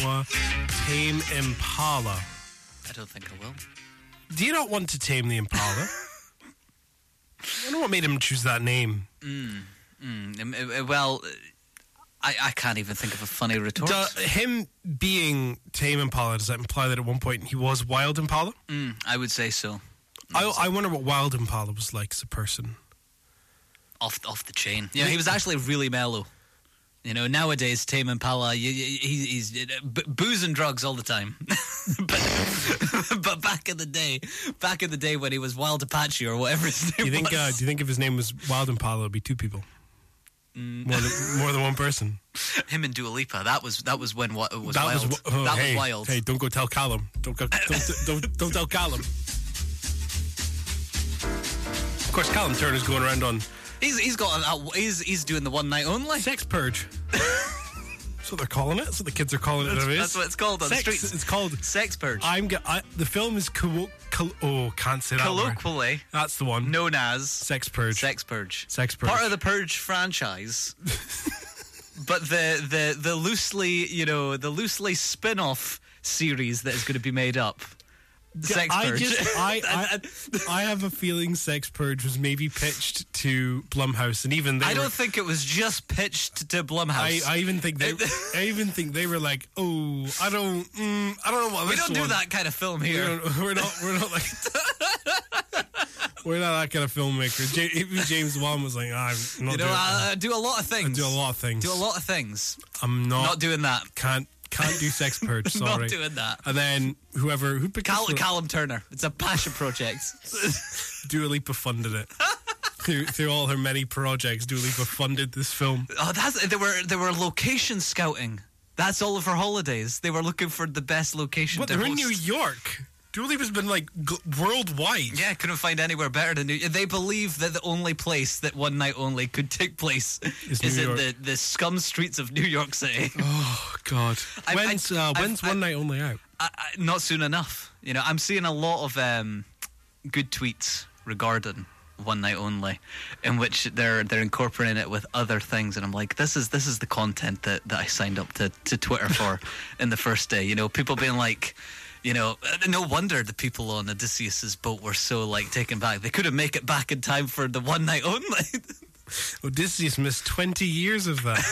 Tame Impala. I don't think I will. Do you not want to tame the Impala? I don't know what made him choose that name. Well, I can't even think of a funny retort. Him being Tame Impala, does that imply that at one point he was Wild Impala? I would say so. I wonder what Wild Impala was like as a person. Off the chain. Yeah, he was actually really mellow. You know, nowadays Tame Impala, he's booze and drugs all the time. but back in the day when he was Wild Apache or whatever his name was. Do you think if his name was Wild Impala, it would be two people? More than one person. Him and Dua Lipa. That was when what was that wild. Was, that hey, was wild. Hey, don't go tell Callum. Don't tell Callum. Of course, Callum Turner's going around on. He's doing the one night only sex purge. That's what they're calling it. That's what the kids are calling it. That's what it's called on the streets. It's called sex purge. The film is can't say that colloquially. Word. That's the one known as sex purge. Sex purge. Sex purge. Part of the Purge franchise. But the loosely spin-off series that is going to be made up. Sex Purge. I have a feeling Sex Purge was maybe pitched to Blumhouse, and even I don't think it was just pitched to Blumhouse. I even think they were like, oh, I don't know what we don't do that kind of film here. We're not like we're not that kind of filmmaker. James Wan was like, I'm not. I do a lot of things. Do a lot of things. I'm not doing that. Can't do Sex Purge, sorry. Not doing that. And then who picked Callum Turner. It's a passion project. Dua Lipa funded it. through all her many projects, Dua Lipa funded this film. Oh, they were location scouting. That's all of her holidays. They were looking for the best location. They're in New York. Dua Lipa's been like worldwide. Yeah, couldn't find anywhere better than New York. They believe that the only place that one night only could take place is in the scum streets of New York City. Oh God! When's One Night Only out? Not soon enough. You know, I'm seeing a lot of good tweets regarding One Night Only, in which they're incorporating it with other things, and I'm like, this is the content that I signed up to Twitter for in the first day. You know, people being like. You know, no wonder the people on Odysseus's boat were so, taken back. They couldn't make it back in time for the one night only. Odysseus missed 20 years of that.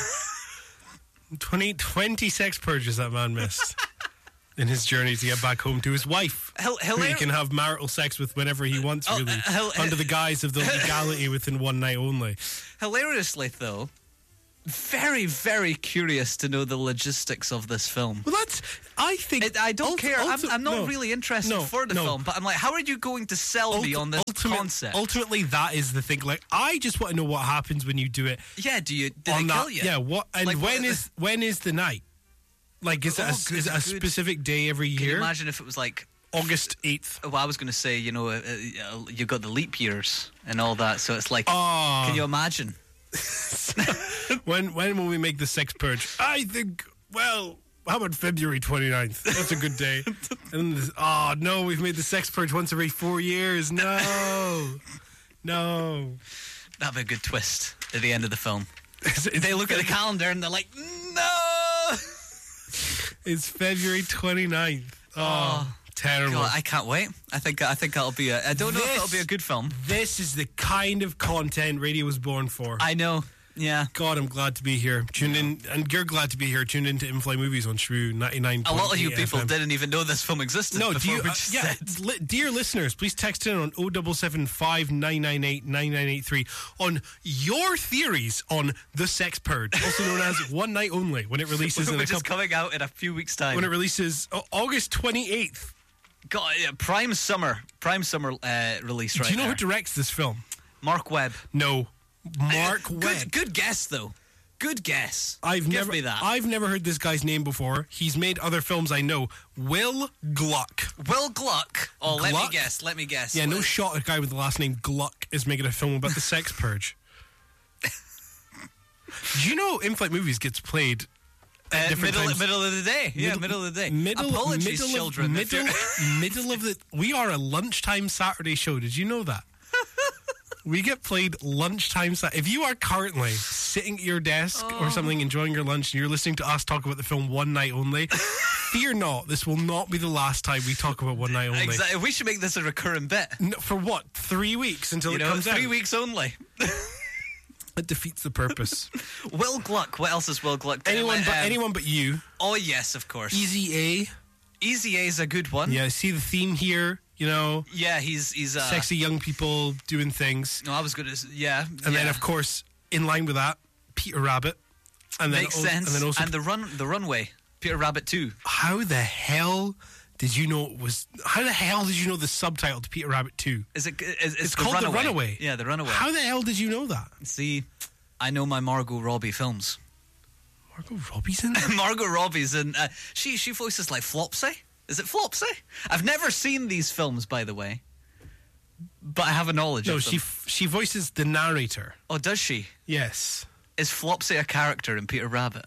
20 sex purges that man missed in his journey to get back home to his wife. Who he can have marital sex with whenever he wants, really, under the guise of the legality within one night only. Hilariously, though, very, very curious to know the logistics of this film. Well, I don't care. I'm not really interested for the film, but I'm like, how are you going to sell me on this concept? Ultimately, that is the thing. Like, I just want to know what happens when you do it. Yeah, did it kill you? Yeah, what? And when is the night? Like, is it a specific day every year? Can you imagine if it was like August 8th? Well, I was going to say, you got the leap years and all that, so it's like, can you imagine? When will we make the sex purge? I think, well, how about February 29th? That's a good day. And no, we've made the sex purge once every 4 years. No. That'd be a good twist at the end of the film. They look at the calendar and they're like, no. It's February 29th. Oh, terrible. God, I can't wait. I think that'll be I don't know if it'll be a good film. This is the kind of content radio was born for. I know. Yeah. God, I'm glad to be here. Tune in, and you're glad to be here. Tune in to In-Flight Movies on Shrew 99. A lot of you people didn't even know this film existed. No, said. Dear listeners, please text in on 0775 998 9983 on your theories on The Sex Purge, also known as One Night Only, when it releases which is coming out in a few weeks' time. When it releases August 28th. God, yeah, prime summer release right Do you know there. who directs this film? Mark Webb. No. Mark Webb. Good guess, though. Good guess. Give me that. I've never heard this guy's name before. He's made other films I know. Will Gluck. Will Gluck? Oh, Gluck? Let me guess. Yeah, no shot a guy with the last name Gluck is making a film about the sex purge. Do you know In-Flight Movies gets played middle of the day. Middle of the day. Apologies, children. Middle of the... We are a lunchtime Saturday show. Did you know that? We get played lunchtime. If you are currently sitting at your desk or something, enjoying your lunch, and you're listening to us talk about the film One Night Only, fear not, this will not be the last time we talk about One Night Only. Exactly. We should make this a recurring bit. No, for what? 3 weeks until it comes out? 3 weeks only. It defeats the purpose. Will Gluck. What else is Will Gluck doing? Anyone but you. Oh, yes, of course. Easy A. Easy A is a good one. Yeah, see the theme here, you know. Yeah, he's sexy young people doing things. No, I was good as And then, of course, in line with that, Peter Rabbit. And Makes sense. And then also the runway, Peter Rabbit 2. How the hell did you know it was? How the hell did you know the subtitle to Peter Rabbit 2? It's called Runaway. The Runaway. Yeah, The Runaway. How the hell did you know that? See, I know my Margot Robbie films. Margot Robbie's in there? Margot Robbie's in. She voices like Flopsy. Is it Flopsy? I've never seen these films, by the way, but I have a knowledge of them. No, she voices the narrator. Oh, does she? Yes. Is Flopsy a character in Peter Rabbit?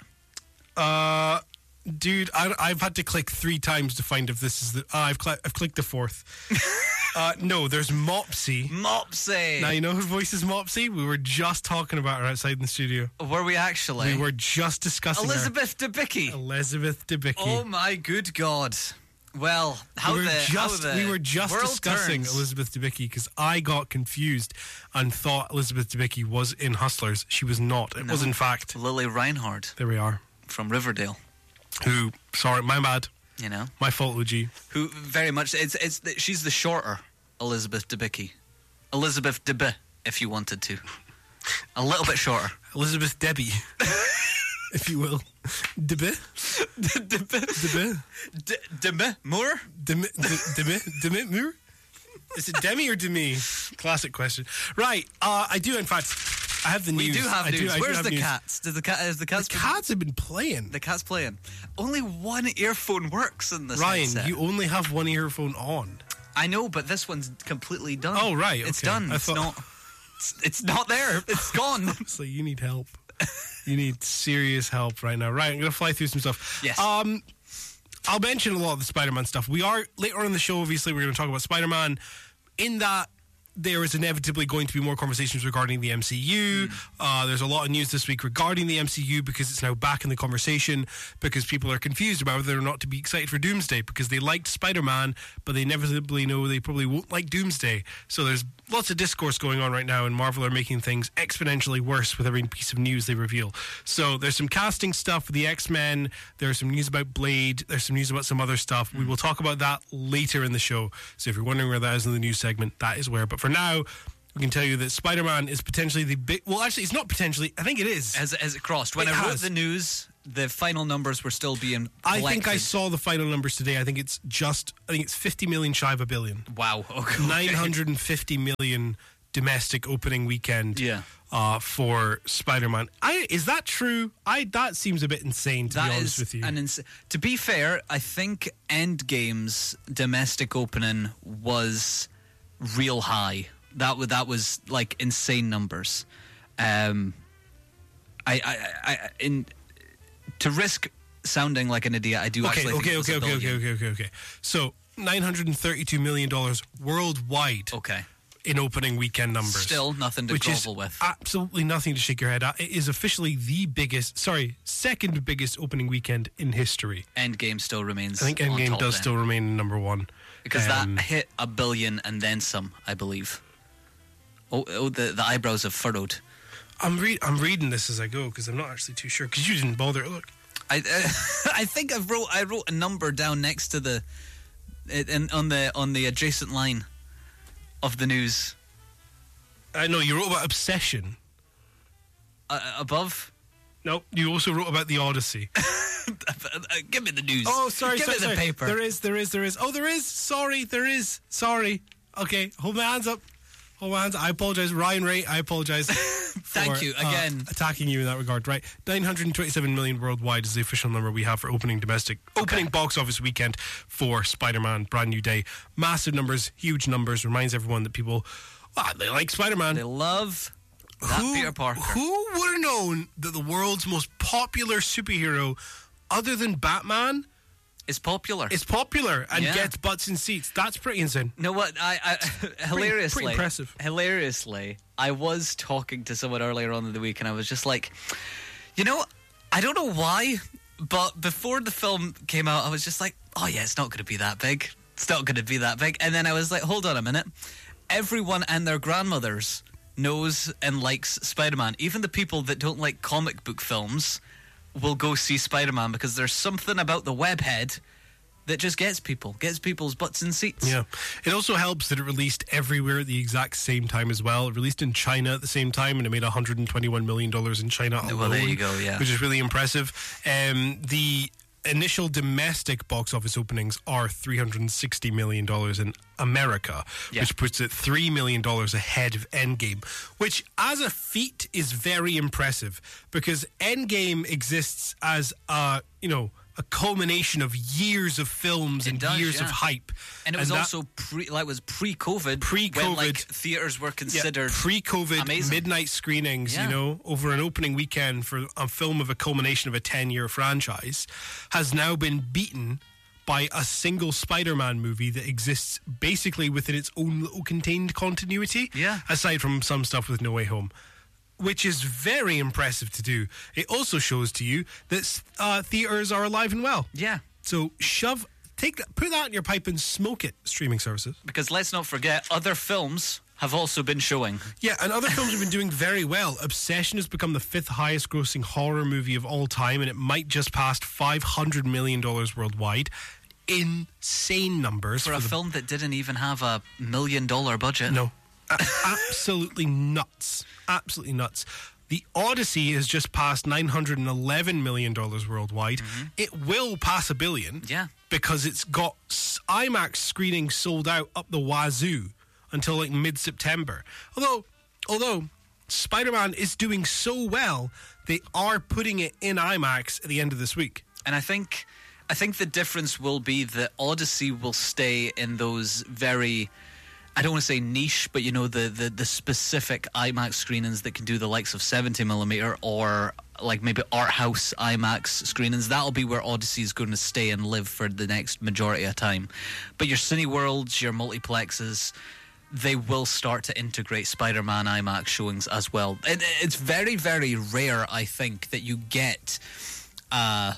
Dude, I've had to click 3 times to find if this is the. I've clicked the 4th. No, there's Mopsy. Mopsy. Now you know who voices Mopsy? We were just talking about her outside in the studio. Were we actually? We were just discussing Elizabeth Debicki. Elizabeth Debicki. Oh my good God. Well, we were just world discussing turns. Elizabeth Debicki because I got confused and thought Elizabeth Debicki was in Hustlers. She was not. It was in fact Lily Reinhardt. There we are. From Riverdale. Who? Sorry, my bad. You know, my fault, OG. Who very much? She's the shorter Elizabeth Debicki. Elizabeth Debe, if you wanted to. A little bit shorter. Elizabeth Debbie. If you will. Debe? Debe Moore? Demi Moore? Is it Demi or Demi? Classic question. Right, I do, in fact, I have the news. We do have news. Where's the news. cats? The cats have been playing. The cat's playing. Only one earphone works in this Ryan, headset. you only have one earphone on. I know, but this one's completely done. Oh, right, okay. It's done. It's not there. It's gone. So you need help. You need serious help right now. Right, I'm going to fly through some stuff. Yes. I'll mention a lot of the Spider-Man stuff. We are, later on in the show, obviously, we're going to talk about Spider-Man. In that, there is inevitably going to be more conversations regarding the MCU. There's a lot of news this week regarding the MCU because it's now back in the conversation because people are confused about whether or not to be excited for Doomsday because they liked Spider-Man, but they inevitably know they probably won't like Doomsday. So there's lots of discourse going on right now, and Marvel are making things exponentially worse with every piece of news they reveal. So there's some casting stuff for the X-Men. There's some news about Blade. There's some news about some other stuff. We will talk about that later in the show. So if you're wondering where that is in the news segment, that is where. But for now, we can tell you that Spider-Man is potentially the big... Well, actually, it's not potentially. I think it is. Has it crossed? When I wrote the news, the final numbers were still being collected. I think I saw the final numbers today. I think it's 50 million shy of a billion. Wow. Okay. 950 million domestic opening weekend for Spider-Man. Is that true? That seems a bit insane, to be honest with you. To be fair, I think Endgame's domestic opening was real high. That was like insane numbers. To risk sounding like an idiot, I do actually think it was a billion. Okay. So $932 million worldwide. Okay. In opening weekend numbers. Still nothing to grovel with. Absolutely nothing to shake your head at. It is officially second biggest opening weekend in history. Endgame still remains. I think Endgame does still remain number one. Because that hit $1 billion and then some, I believe. Oh, the eyebrows have furrowed. I'm reading this as I go because I'm not actually too sure because you didn't bother to look. I think I wrote a number down next to on the adjacent line of the news. I know you wrote about Obsession. Above? Nope. You also wrote about The Odyssey. Give me the news. Oh, sorry. Give me the paper. There is. Oh, there is. Sorry, there is. Sorry. Okay, hold my hands up. I apologize. Ryan Ray, I apologize. Thank you again. Attacking you in that regard, right? 927 million worldwide is the official number we have for opening box office weekend for Spider-Man Brand New Day. Massive numbers, huge numbers. Reminds everyone that people, they like Spider-Man. They love that Peter Parker. Who would have known that the world's most popular superhero, other than Batman, It's popular. It's popular and Yeah. gets butts in seats. That's pretty insane. No, what I hilariously, pretty impressive. Hilariously, I was talking to someone earlier on in the week, and I was just like, I don't know why, but before the film came out, I was just like, oh yeah, it's not going to be that big. It's not going to be that big. And then I was like, hold on a minute. Everyone and their grandmothers knows and likes Spider-Man. Even the people that don't like comic book films will go see Spider-Man because there's something about the webhead that just gets people's butts in seats. Yeah. It also helps that it released everywhere at the exact same time as well. It released in China at the same time, and it made $121 million in China alone. Well, there you go, yeah. Which is really impressive. The initial domestic box office openings are $360 million in America, which puts it $3 million ahead of Endgame, which as a feat is very impressive because Endgame exists as a culmination of years of films and years of hype. And it was also pre-COVID. When, like, theaters were considered pre-COVID amazing. Midnight screenings, over an opening weekend for a film of a culmination of a 10-year franchise, has now been beaten by a single Spider-Man movie that exists basically within its own little contained continuity, aside from some stuff with No Way Home, which is very impressive to do. It also shows to you that theaters are alive and well. Yeah. So put that in your pipe and smoke it, streaming services. Because let's not forget, other films have also been showing. Yeah, and other films have been doing very well. Obsession has become the 5th highest grossing horror movie of all time, and it might just pass $500 million worldwide. Insane numbers. For a film that didn't even have $1 million budget. No. Absolutely nuts. Absolutely nuts. The Odyssey has just passed $911 million worldwide. Mm-hmm. It will pass $1 billion. Yeah. Because it's got IMAX screenings sold out up the wazoo until like mid-September. Although Spider-Man is doing so well, they are putting it in IMAX at the end of this week. And I think the difference will be that Odyssey will stay in those very, I don't want to say niche, but the specific IMAX screenings that can do the likes of 70mm or like maybe art house IMAX screenings. That'll be where Odyssey is going to stay and live for the next majority of time. But your Cineworlds, your multiplexes, they will start to integrate Spider-Man IMAX showings as well. It's very, very rare, I think, that you get a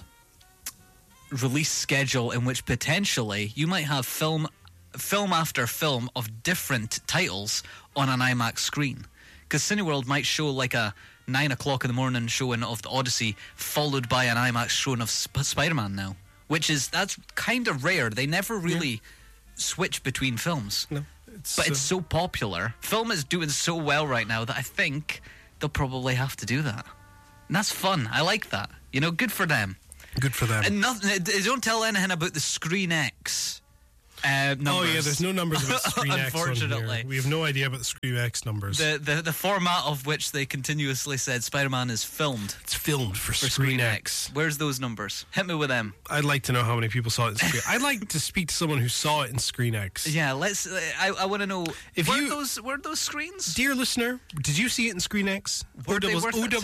release schedule in which potentially you might have film after film of different titles on an IMAX screen. Because Cineworld might show like a 9 o'clock in the morning showing of the Odyssey followed by an IMAX showing of Spider-Man now. That's kind of rare. They never really switch between films. No. But it's so popular. Film is doing so well right now that I think they'll probably have to do that. And that's fun. I like that. Good for them. Good for them. And they don't tell anything about the Screen X numbers. Oh yeah, there's no numbers about Screen X. Unfortunately, on here. We have no idea about the Screen X numbers. The format of which they continuously said Spider-Man is filmed. It's filmed for Screen X. Where's those numbers? Hit me with them. I'd like to know how many people saw it in Screen. I'd like to speak to someone who saw it in Screen X. Yeah, let's. I want to know. Were those screens? Dear listener, did you see it in Screen X? Were they worth it?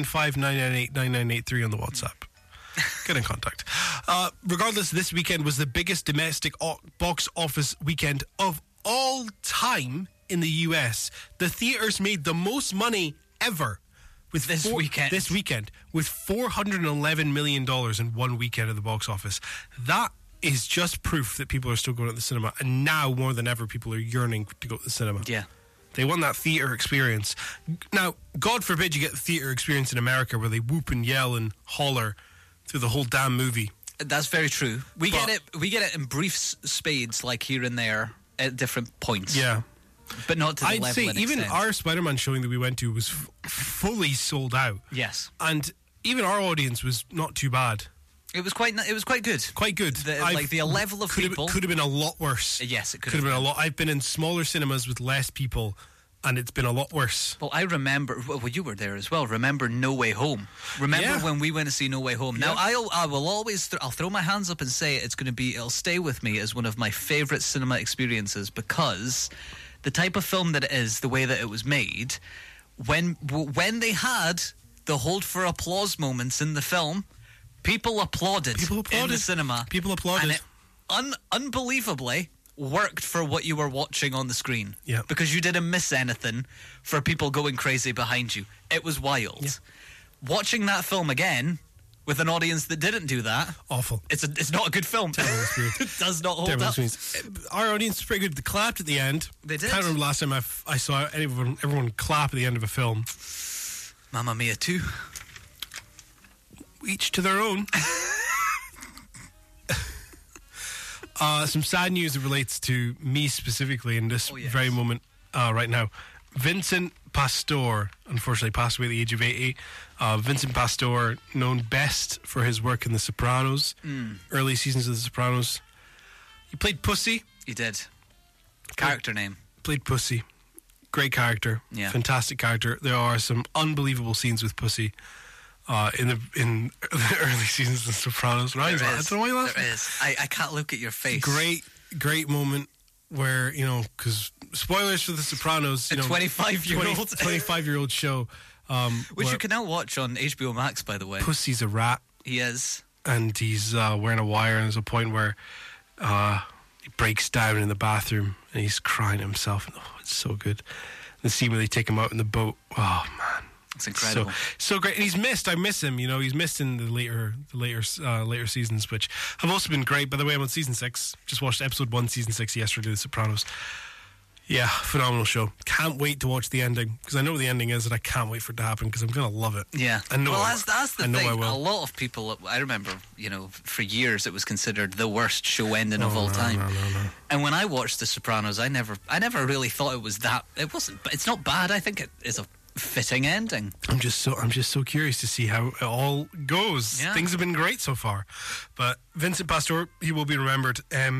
07759989983 on the WhatsApp. Get in contact. Regardless, this weekend was the biggest domestic box office weekend of all time in the US. The theaters made the most money ever with this weekend with $411 million in one weekend at the box office. That is just proof that people are still going to the cinema, and now more than ever, people are yearning to go to the cinema. Yeah. They want that theater experience. Now, God forbid you get the theater experience in America where they whoop and yell and holler through the whole damn movie. That's very true. We get it in brief spades, like here and there at different points. Yeah, but not to the level. I'd say even our Spider-Man showing that we went to was fully sold out. Yes, and even our audience was not too bad. It was quite good. Quite good. The level of people could have been a lot worse. Yes, it could have been a lot. I've been in smaller cinemas with less people, and it's been a lot worse. Well, I remember. Well, you were there as well. Remember No Way Home? Remember when we went to see No Way Home? Yeah. Now, I will always. I'll throw my hands up and say it'll stay with me as one of my favorite cinema experiences because the type of film that it is, the way that it was made, when they had the hold for applause moments in the film, People applauded. In the cinema. People applauded. And it unbelievably worked for what you were watching on the screen. Yeah. Because you didn't miss anything for people going crazy behind you. It was wild. Yeah. Watching that film again with an audience that didn't do that, awful. It's not a good film. Terrible experience. It does not hold Terrible up. experience. Our audience was pretty good. They clapped at the end. They did. I can't remember last time I saw everyone clap at the end of a film. Mamma Mia 2. Each to their own. Some sad news that relates to me specifically in this very moment right now. Vincent Pastore, unfortunately, passed away at the age of 80. Vincent Pastore, known best for his work in The Sopranos, early seasons of The Sopranos. He played Pussy. He did. Character name. Played Pussy. Great character. Yeah. Fantastic character. There are some unbelievable scenes with Pussy in the early seasons of The Sopranos. Right? There I don't know why you laugh. There is. I can't look at your face. Great moment where, because spoilers for The Sopranos, A 25-year-old 25-year-old show, which you can now watch on HBO Max, by the way. Pussy's a rat, He is. and he's wearing a wire, and there's a point where he breaks down in the bathroom and he's crying himself. Oh, it's so good. The scene where they take him out in the boat. Oh man, It's incredible. So great, and he's missed. I miss him. He's missed in the later seasons, which have also been great. By the way, I'm on season 6. Just watched episode 1, season 6 yesterday. The Sopranos. Yeah, phenomenal show. Can't wait to watch the ending because I know what the ending is, and I can't wait for it to happen because I'm gonna love it. Yeah. I know. Well, that's the I know thing. I will. A lot of people, I remember, for years it was considered the worst show ending of all time. No. And when I watched The Sopranos, I never really thought it was that. It wasn't. But it's not bad. I think it is a fitting ending. I'm just so curious to see how it all goes. Yeah. Things have been great so far, but Vincent Pastore, he will be remembered.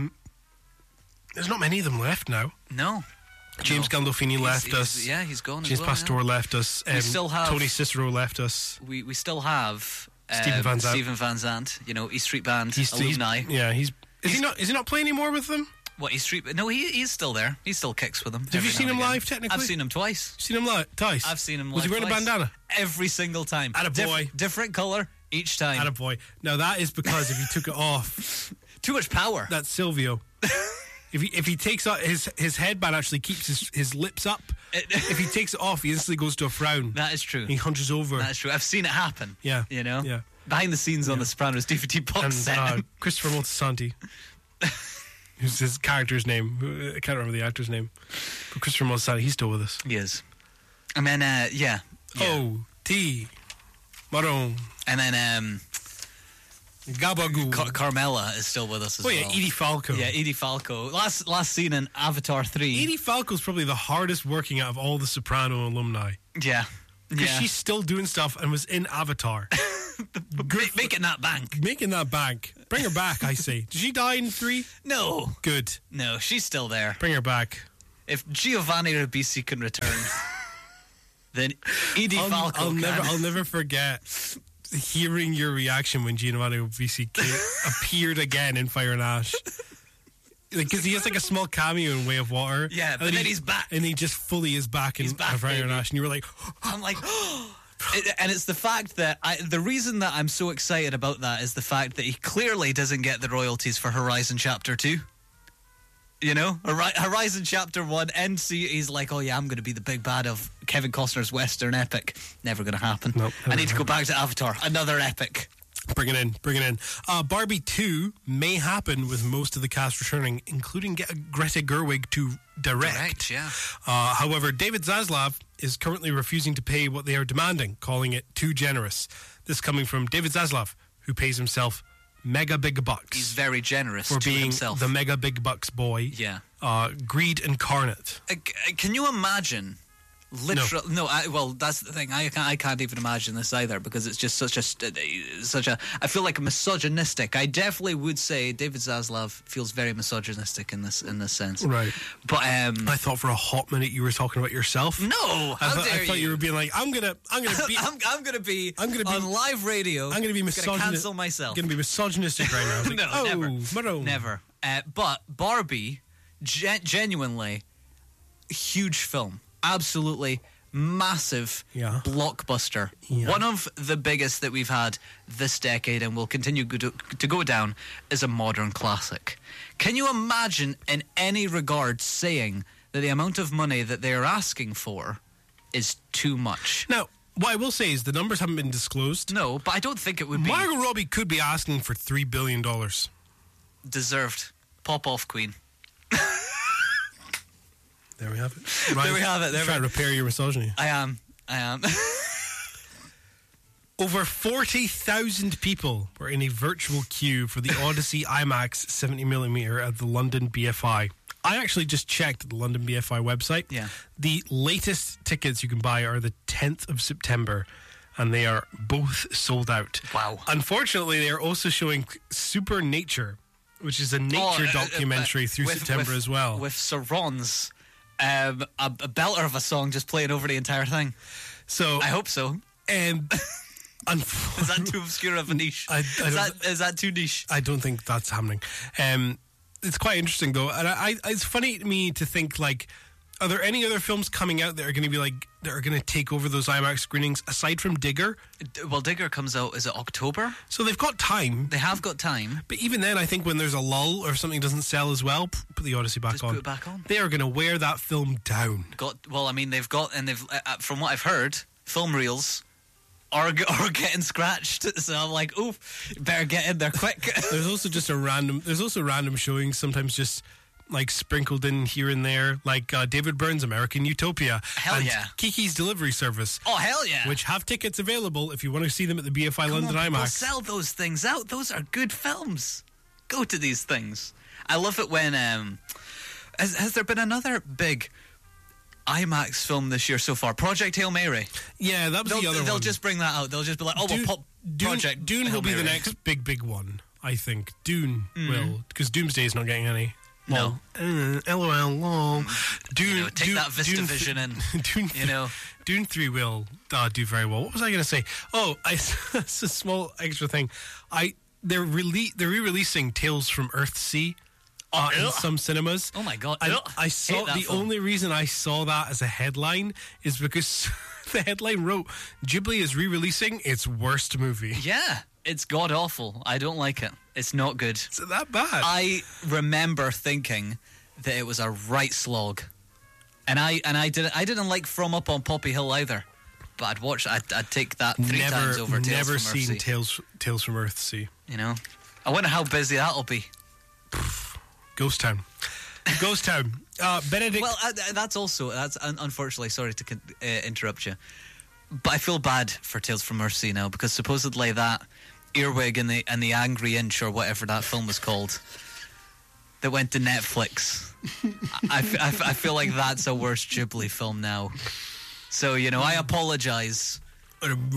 There's not many of them left now. No. James Gandolfini left us. Yeah, he's gone. James as well, Pastore left us. We still have Tony Cicero left us. We still have Stephen Van Zandt. Stephen Van Zandt. East Street Band alumni. Is he not playing anymore with them? What, East Street? No, he's still there. He still kicks with them. Have you seen him live? Technically, I've seen him twice. Seen him live twice. I've seen him live. Was he wearing twice. a bandana? Every single time. Attaboy. Different color each time. Attaboy. Now that is because if he took it off, Too much power. that's Silvio. If he takes out his headband, actually keeps his lips up. If he takes it off, he instantly goes to a frown. That is true. He hunches over. That's true. I've seen it happen. Yeah. Yeah. Behind the scenes on the Sopranos DVD box set. And Christopher Moltisanti, who's his character's name. I can't remember the actor's name. But Christopher Moltisanti, he's still with us. He is. And then, yeah. O.T. Maron. And then, Gabagoo. Carmela is still with us as well. Oh yeah, Edie Falco. Yeah, Edie Falco. Last seen in Avatar 3. Edie Falco's probably the hardest working out of all the Soprano alumni. Yeah. Because she's still doing stuff and was in Avatar. Making that bank. Making that bank. Bring her back, I say. Did she die in 3? No. Good. No, she's still there. Bring her back. If Giovanni Ribisi can return, then Edie Falco can. I'll never forget hearing your reaction when Giovanni Ribisi appeared again in Fire and Ash. Because he has a small cameo in Way of Water. Yeah, but then he's back. And he just fully is back in back, Fire and baby. Ash. And you were like... I'm like... And it's the fact that the reason that I'm so excited about that is the fact that he clearly doesn't get the royalties for Horizon Chapter 2. Horizon Chapter 1 ends. He's like, oh yeah, I'm going to be the big bad of Kevin Costner's Western epic. Never going to happen. Nope, I need to go back to Avatar. Another epic. Bring it in. Barbie 2 may happen with most of the cast returning, including Greta Gerwig to direct. Yeah. However, David Zaslav is currently refusing to pay what they are demanding, calling it too generous. This coming from David Zaslav, who pays himself mega big bucks. He's very generous for to being himself. the mega big bucks boy. Yeah. Greed incarnate. Can you imagine? Literal. No. Well, that's the thing. I can't even imagine this either because it's just such a. I feel like misogynistic. I definitely would say David Zaslav feels very misogynistic in this sense. Right. But I thought for a hot minute you were talking about yourself. No. I thought you were being like, I'm gonna be on live radio. I'm gonna be misogynistic. misogynistic. Cancel myself. I'm gonna be misogynistic right now. Like, No, never. Maroon. Never. But Barbie, genuinely huge film. Absolutely massive Yeah. blockbuster. Yeah. One of the biggest that we've had this decade and will continue to go down is a modern classic. Can you imagine in any regard saying that the amount of money that they are asking for is too much? Now, what I will say is the numbers haven't been disclosed. No, but I don't think it would be Margot Robbie could be asking for $3 billion. deserved. Pop off, Queen. There we have it. There we have it. Try to repair your misogyny. I am. Over 40,000 people were in a virtual queue for the Odyssey IMAX 70mm at the London BFI. I actually just checked the London BFI website. Yeah. The latest tickets you can buy are the 10th of September, and they are both sold out. Wow. Unfortunately, they are also showing Super Nature, which is a nature documentary through September as well. With Sarons, a belter of a song just playing over the entire thing. So I hope so. And Is that too obscure of a niche? Is that too niche? I don't think that's happening. It's quite interesting though, and it's funny to me to think like, are there any other films coming out that are going to be like that are going to take over those IMAX screenings aside from Digger? Well, Digger comes out, is it October? So they've got time. They have got time. But even then, I think when there's a lull or something doesn't sell as well, put the Odyssey back Just on. put it back on. They are going to wear that film down. They've got, and they've from what I've heard, film reels are getting scratched. So I'm like, oh, better get in there quick. There's also random showings, sometimes just like sprinkled in here and there, like David Byrne's American Utopia. Hell and yeah. Kiki's Delivery Service. Oh, hell yeah. Which have tickets available if you want to see them at the BFI London People IMAX. sell those things out. Those are good films. Go to these things. I love it when has there been another big IMAX film this year so far? Project Hail Mary. Yeah, that was the other one. They'll just bring that out. They'll just be like, we'll pop Project Dune Hail will be the Mary. next big one, I think. Dune will, because Doomsday is not getting any. No. LOL, lol. Dune, take that VistaVision in. Dune, Dune 3 will do very well. What was I going to say? Oh, it's a small extra thing. They're re-releasing Tales from Earthsea in some cinemas. Oh my god! I saw the film. only reason I saw that as a headline is because the headline wrote Ghibli is re-releasing its worst movie. Yeah, it's god awful. I don't like it. It's not good. Is it that bad? I remember thinking that it was a right slog, and I didn't like From Up on Poppy Hill either. But I'd take that three times over Tales never from seen Earthsea. Tales from Earthsea. You know, I wonder how busy that'll be. Ghost Town. Benedict. Well, that's unfortunately, sorry to interrupt you, but I feel bad for Tales from Earthsea now because supposedly that Earwig and the Angry Inch or whatever that film was called that went to Netflix. I feel like that's a worse Ghibli film now. So I apologize. I had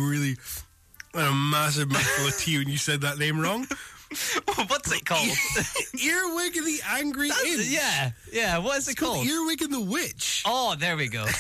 a massive mouthful of tea when you said that name wrong. What's it called? Earwig and the Angry Inch. Yeah. What is it called? Earwig and the Witch. Oh, there we go.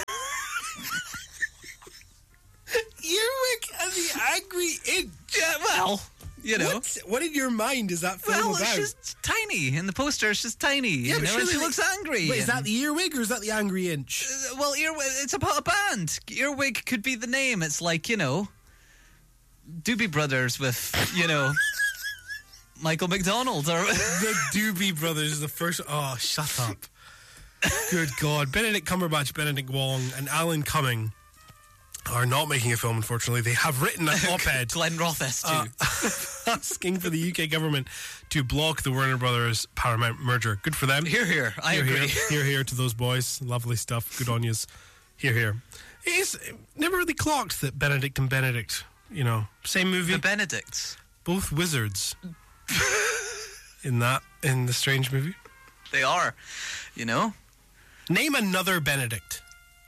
Earwig and the Angry Inch. Yeah, well, What in your mind is that film Well, about? it's just tiny. In the poster, it's just tiny. Yeah, but and she surely- looks angry. Wait, is that the Earwig or is that the Angry Inch? Well, Earwig, it's about a band. Earwig could be the name. It's like, Doobie Brothers with, Michael McDonald. Or The Doobie Brothers is the first. Oh, shut up. Good God. Benedict Cumberbatch, Benedict Wong, and Alan Cumming are not making a film, unfortunately. They have written an op-ed Glenn Rothis, too. asking for the UK government to block the Warner Brothers Paramount merger. Good for them. Here. I agree. Here to those boys. Lovely stuff. Good on yous. Here. It's never really clocked that Benedict and Benedict, same movie. The Benedicts. Both wizards. in the Strange movie. They are, Name another Benedict.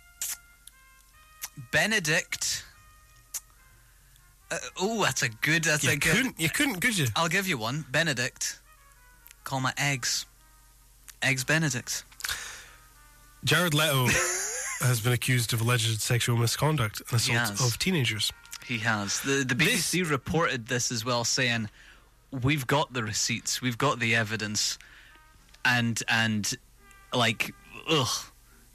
Benedict. That's a good. You couldn't, could you? I'll give you one. Benedict. Call my eggs. Eggs Benedict. Jared Leto has been accused of alleged sexual misconduct and assault Yes. of teenagers. He has. The BBC reported this as well, saying, we've got the receipts, we've got the evidence, and like, ugh.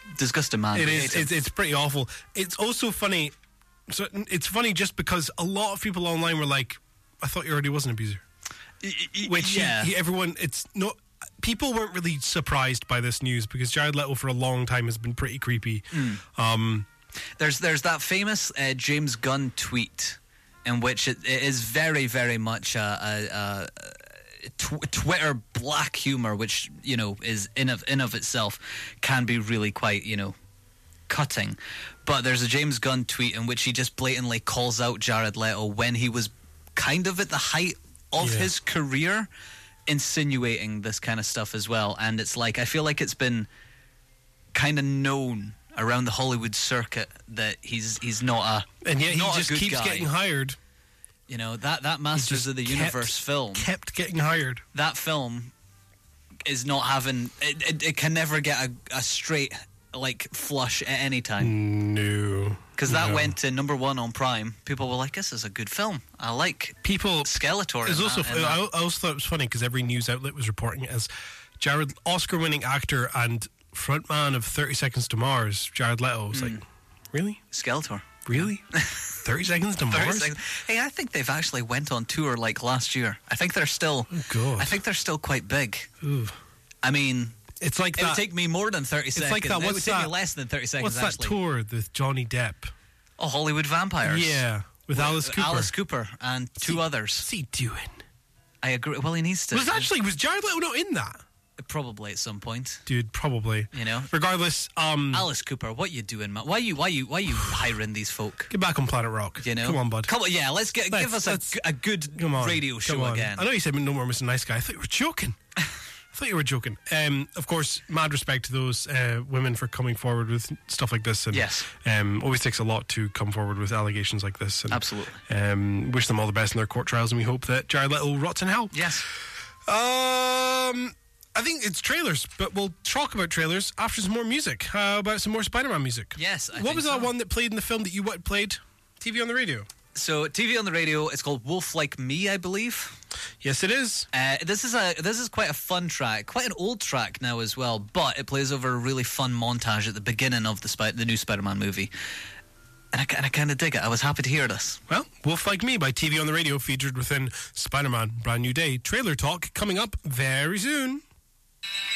disgusting man. It We is. hate him. It's pretty awful. It's also funny. So it's funny just because a lot of people online were like, "I thought you already was an abuser." Which everyone, it's not. People weren't really surprised by this news because Jared Leto for a long time has been pretty creepy. There's that famous James Gunn tweet in which it is very, very much a Twitter black humor, which is in of itself can be really quite cutting. But there's a James Gunn tweet in which he just blatantly calls out Jared Leto when he was kind of at the height of his career, insinuating this kind of stuff as well. And it's like, I feel like it's been kind of known around the Hollywood circuit that he's not a and yet he not a just good keeps guy. getting hired. That Masters of the Universe film kept getting hired. That film is not having it can never get a straight flush at any time. No, because that went to number 1 on Prime. People were like, "This is a good film. I like people." Skeletor. I also thought it was funny because every news outlet was reporting it as Jared, Oscar-winning actor and frontman of 30 Seconds to Mars, Jared Leto. Was like, really? Skeletor. Really? 30 Seconds to Mars? Hey, I think they've actually went on tour last year. I think they're still. Oh God. I think they're still quite big. Ooh. I mean, it's like it that. would take me more than 30 seconds. Like that. It would take me less than 30 seconds. What's that tour with Johnny Depp? Oh, Hollywood Vampires. Yeah, with Alice Cooper. Alice Cooper and two others. What's he doing? I agree. Well, he needs to. Was Jared Leto not in that? Probably at some point. Dude, probably. Regardless, Alice Cooper, what you doing, man? Why you hiring these folk? Get back on Planet Rock. Come on, bud. Come on, yeah. Give us a good radio show again. I know you said no more Mr. Nice Guy. I thought you were joking. Of course, mad respect to those women for coming forward with stuff like this. And, yes. Always takes a lot to come forward with allegations like this. And, absolutely. Wish them all the best in their court trials, and we hope that Jared Leto rots in hell. Yes. I think it's trailers, but we'll talk about trailers after some more music. How about some more Spider-Man music? Yes, What was that one that played in the film that you played? TV on the radio? So, TV on the radio, it's called Wolf Like Me, I believe. Yes, it is. This is quite a fun track, quite an old track now as well, but it plays over a really fun montage at the beginning of the new Spider-Man movie. And I kind of dig it. I was happy to hear this. Well, Wolf Like Me by TV on the Radio, featured within Spider-Man Brand New Day. Trailer talk coming up very soon.